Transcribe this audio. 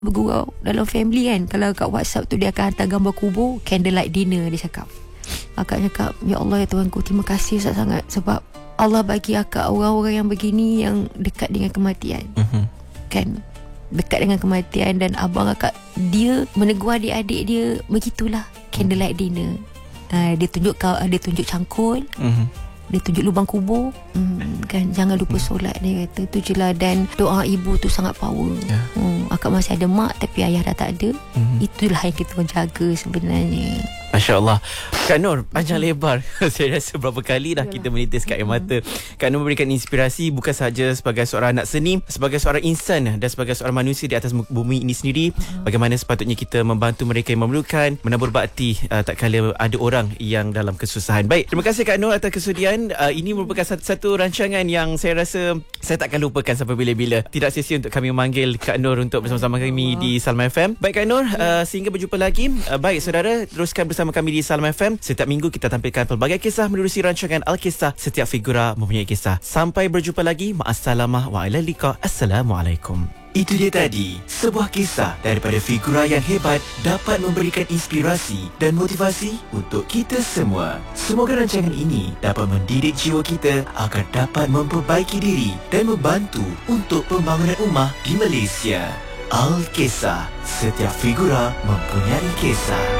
bergurau dalam family kan. Kalau kat WhatsApp tu dia akan hantar gambar kubur, candlelight dinner dia cakap. Akak cakap, ya Allah ya Tuhanku, terima kasih sangat sebab Allah bagi akak orang-orang yang begini, yang dekat dengan kematian. Kan, dekat dengan kematian. Dan abang akak, dia menegur adik-adik dia, begitulah candlelight dinner. Dia tunjuk cangkul, dia tunjuk lubang kubur, kan, jangan lupa solat, dia kata. Tu je lah. Dan doa ibu tu sangat power. Akak masih ada mak, tapi ayah dah tak ada. Itulah yang kita jaga sebenarnya. Masya Allah. Kak Nur, panjang lebar saya rasa berapa kali dah kita menitis kat air mata. Kak Nur memberikan inspirasi bukan sahaja sebagai seorang anak seni, sebagai seorang insan dan sebagai seorang manusia di atas bumi ini sendiri. Bagaimana sepatutnya kita membantu mereka yang memerlukan, menabur bakti tak kala ada orang yang dalam kesusahan. Baik, terima kasih Kak Nur atas kesudian. Ini merupakan satu rancangan yang saya rasa saya takkan lupakan sampai bila-bila. Tidak sia-sia untuk kami memanggil Kak Nur untuk bersama-sama kami di Salma FM. Baik Kak Nur, sehingga berjumpa lagi. Baik saudara, teruskan bersama kami di Salma FM. Setiap minggu kita tampilkan pelbagai kisah menerusi rancangan Al-Kisah. Setiap figura mempunyai kisah. Sampai berjumpa lagi. Ma'assalamah wa ila liqa. Assalamualaikum. Itu dia tadi, sebuah kisah daripada figura yang hebat dapat memberikan inspirasi dan motivasi untuk kita semua. Semoga rancangan ini dapat mendidik jiwa kita agar dapat memperbaiki diri dan membantu untuk pembangunan ummah di Malaysia. Al-Kisah, setiap figura mempunyai kisah.